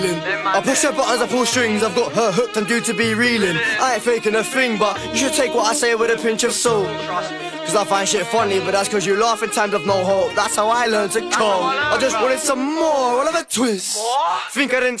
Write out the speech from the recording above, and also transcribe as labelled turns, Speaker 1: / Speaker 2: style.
Speaker 1: I push her buttons, I pull strings, I've got her hooked, I'm due to be reeling. I ain't faking a thing, but you should take what I say with a pinch of salt. Cause I find shit funny, but that's cause you laugh in times of no hope. That's how I learned to cope. I just wanted some more, all of a twist. Think I didn't